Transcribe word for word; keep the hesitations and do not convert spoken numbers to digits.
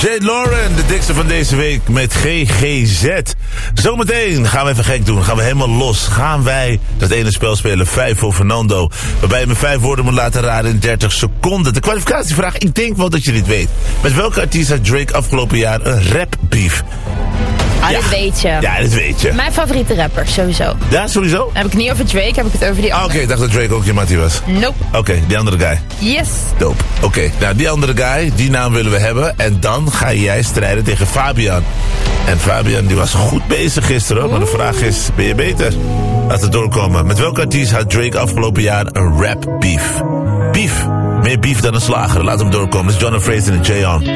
Jade Lauren, de dikste van deze week met G G Z. Zometeen gaan we even gek doen. Gaan we helemaal los. Gaan wij dat ene spel spelen, vijf voor Fernando. Waarbij je me vijf woorden moet laten raden in dertig seconden. De kwalificatievraag, ik denk wel dat je dit weet. Met welke artiest had Drake afgelopen jaar een rapbeef? Ah, Ja. dit weet je. Ja, dit weet je. Mijn favoriete rapper, sowieso. Ja, sowieso? Heb ik het niet over Drake, heb ik het over die Ah, andere. Oké, ik dacht dat Drake ook je mattie was. Nope. Oké, okay, die andere guy. Yes. Dope. Oké, okay. Nou die andere guy, die naam willen we hebben. En dan ga jij strijden tegen Fabian. En Fabian die was goed bezig gisteren hoor. Maar de vraag is, ben je beter? Laat het doorkomen. Met welke artiest had Drake afgelopen jaar een rap beef? Beef. Meer beef dan een slager. Laat hem doorkomen. Dat is Jonah Fraser en Jay On.